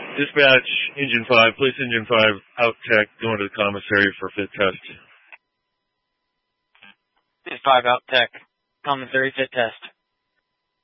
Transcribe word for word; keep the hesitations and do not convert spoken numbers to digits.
Dispatch, Engine five, place Engine five out tech, going to the commissary for fit test. Engine five out tech, commissary fit test.